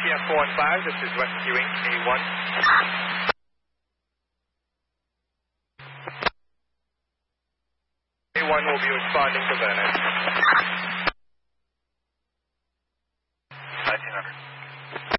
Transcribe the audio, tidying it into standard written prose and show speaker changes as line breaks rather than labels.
RCF 415, this is rescuing A1. A1 will be responding to Vernon.